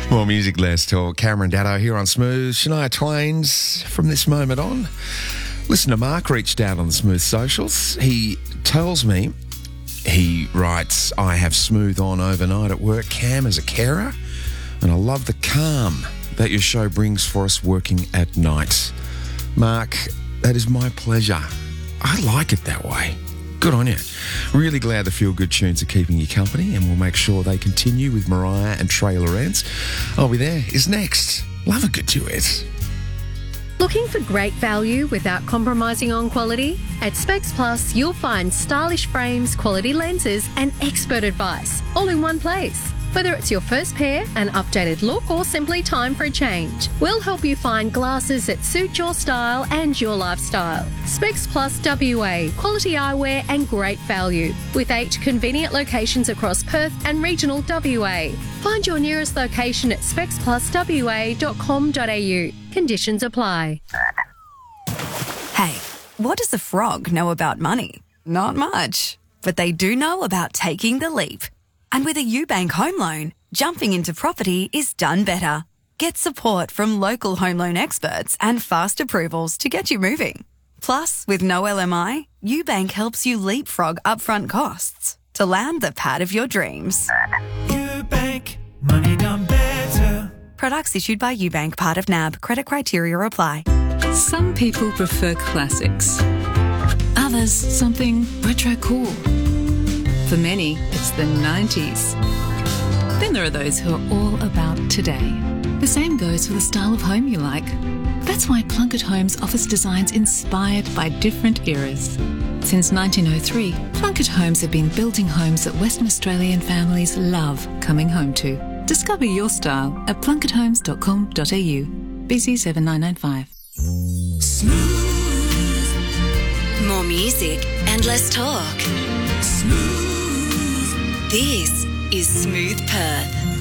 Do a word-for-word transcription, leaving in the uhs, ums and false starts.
More music, less talk. Cameron Daddo here on Smooth. Shania Twain's From This Moment On. Listener Mark reached out on the Smooth socials. He tells me, he writes, I have Smooth on overnight at work, Cam, as a carer, and I love the calm that your show brings for us working at night. Mark, that is my pleasure. I like it that way. Good on you. Really glad the Feel Good tunes are keeping you company, and we'll make sure they continue with Mariah and Trey Lawrence. I'll Be There is next. Love a good duet. Looking for great value without compromising on quality? At Specs Plus, you'll find stylish frames, quality lenses, and expert advice all in one place. Whether it's your first pair, an updated look, or simply time for a change, we'll help you find glasses that suit your style and your lifestyle. Specs Plus W A, quality eyewear and great value, with eight convenient locations across Perth and regional W A. Find your nearest location at specs plus w a dot com dot a u. Conditions apply. Hey, what does a frog know about money? Not much. But they do know about taking the leap. And with a UBank home loan, jumping into property is done better. Get support from local home loan experts and fast approvals to get you moving. Plus, with no L M I, UBank helps you leapfrog upfront costs to land the pad of your dreams. UBank, money done better. Products issued by UBank, part of N A B. Credit criteria apply. Some people prefer classics. Others, something retro cool. For many, it's the nineties. Then there are those who are all about today. The same goes for the style of home you like. That's why Plunkett Homes offers designs inspired by different eras. Since nineteen oh three, Plunkett Homes have been building homes that Western Australian families love coming home to. Discover your style at plunkett homes dot com dot a u. B C seven nine nine five. Smooth. More music and less talk. Smooth. This is Smooth Perth.